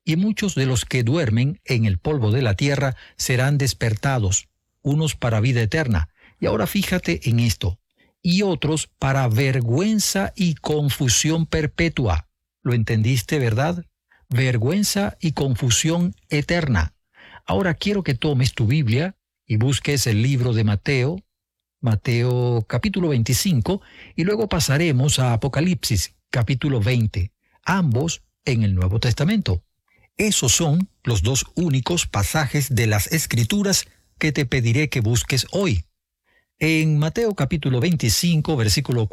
y muchos de los que duermen en el polvo de la tierra serán despertados, unos para vida eterna. Y ahora fíjate en esto, y otros para vergüenza y confusión perpetua. ¿Lo entendiste, verdad? Vergüenza y confusión eterna. Ahora quiero que tomes tu Biblia y busques el libro de Mateo, Mateo capítulo 25, y luego pasaremos a Apocalipsis capítulo 20, ambos en el Nuevo Testamento. Esos son los dos únicos pasajes de las Escrituras que te pediré que busques hoy. En Mateo capítulo 25, versículo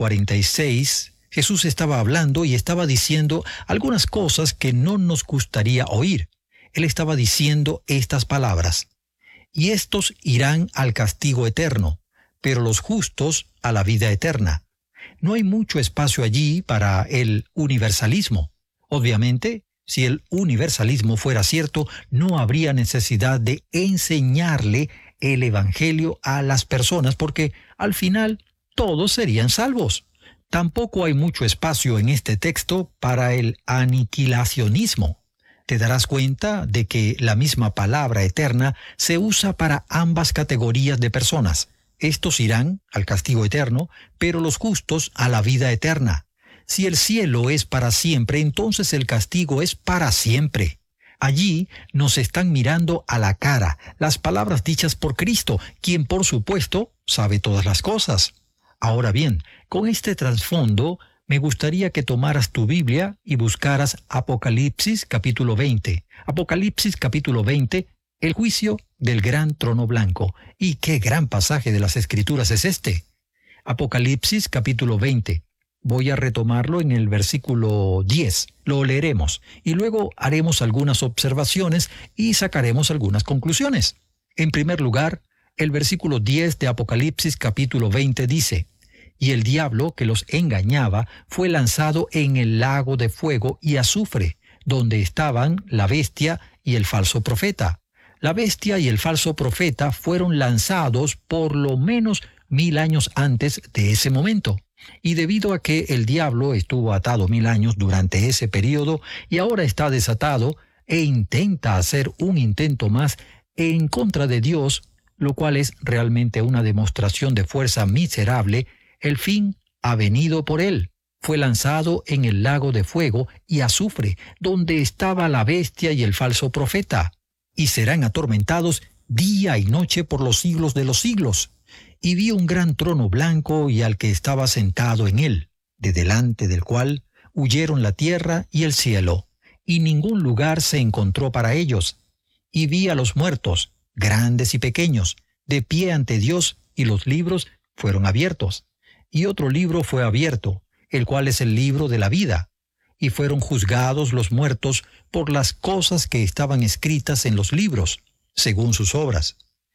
46, Jesús estaba hablando y estaba diciendo algunas cosas que no nos gustaría oír. Él estaba diciendo estas palabras: y estos irán al castigo eterno, pero los justos a la vida eterna. No hay mucho espacio allí para el universalismo. Obviamente, si el universalismo fuera cierto, no habría necesidad de enseñarle el Evangelio a las personas, porque al final todos serían salvos. Tampoco hay mucho espacio en este texto para el aniquilacionismo. Te darás cuenta de que la misma palabra eterna se usa para ambas categorías de personas. Estos irán al castigo eterno, pero los justos a la vida eterna. Si el cielo es para siempre, entonces el castigo es para siempre. Allí nos están mirando a la cara las palabras dichas por Cristo, quien por supuesto sabe todas las cosas. Ahora bien, con este trasfondo, me gustaría que tomaras tu Biblia y buscaras Apocalipsis capítulo 20. Apocalipsis capítulo 20, el juicio del gran trono blanco. ¿Y qué gran pasaje de las Escrituras es este? Apocalipsis capítulo 20. Voy a retomarlo en el versículo 10. Lo leeremos y luego haremos algunas observaciones y sacaremos algunas conclusiones. En primer lugar, el versículo 10 de Apocalipsis capítulo 20 dice: y el diablo que los engañaba fue lanzado en el lago de fuego y azufre, donde estaban la bestia y el falso profeta. La bestia y el falso profeta fueron lanzados por lo menos 1000 años antes de ese momento. Y debido a que el diablo estuvo atado 1000 años durante ese periodo y ahora está desatado e intenta hacer un intento más en contra de Dios, lo cual es realmente una demostración de fuerza miserable, el fin ha venido por él. Fue lanzado en el lago de fuego y azufre, donde estaba la bestia y el falso profeta, y serán atormentados día y noche por los siglos de los siglos. Y vi un gran trono blanco y al que estaba sentado en él, de delante del cual huyeron la tierra y el cielo, y ningún lugar se encontró para ellos. Y vi a los muertos, grandes y pequeños, de pie ante Dios, y los libros fueron abiertos. Y otro libro fue abierto, el cual es el libro de la vida. Y fueron juzgados los muertos por las cosas que estaban escritas en los libros, según sus obras.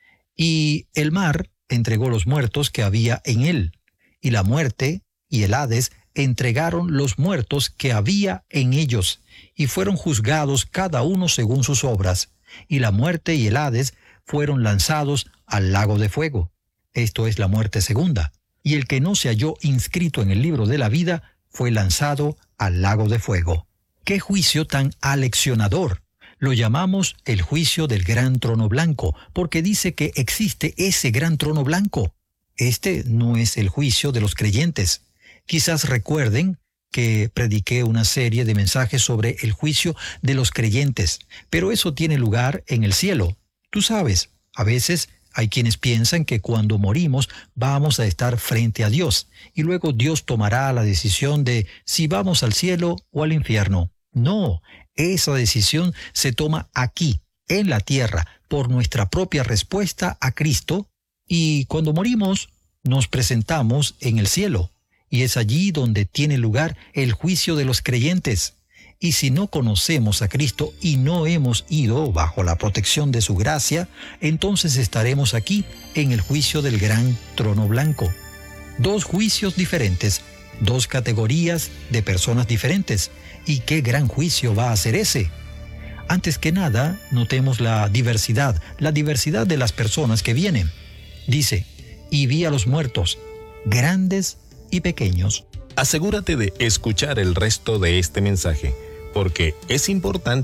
Y el mar entregó los muertos que había en él, y la muerte y el Hades entregaron los muertos que había en ellos, y fueron juzgados cada uno según sus obras, y la muerte y el Hades fueron lanzados al lago de fuego. Esto es la muerte segunda. Y el que no se halló inscrito en el libro de la vida fue lanzado al lago de fuego. ¡Qué juicio tan aleccionador! Lo llamamos el juicio del gran trono blanco, porque dice que existe ese gran trono blanco. Este no es el juicio de los creyentes. Quizás recuerden que prediqué una serie de mensajes sobre el juicio de los creyentes, pero eso tiene lugar en el cielo. Tú sabes, a veces hay quienes piensan que cuando morimos vamos a estar frente a Dios, y luego Dios tomará la decisión de si vamos al cielo o al infierno. No, esa decisión se toma aquí, en la tierra, por nuestra propia respuesta a Cristo, y cuando morimos nos presentamos en el cielo, y es allí donde tiene lugar el juicio de los creyentes. Y si no conocemos a Cristo y no hemos ido bajo la protección de su gracia, entonces estaremos aquí en el juicio del gran trono blanco. Dos juicios diferentes, dos categorías de personas diferentes. ¿Y qué gran juicio va a ser ese? Antes que nada, notemos la diversidad de las personas que vienen. Dice, y vi a los muertos, grandes y pequeños. Asegúrate de escuchar el resto de este mensaje, porque es importante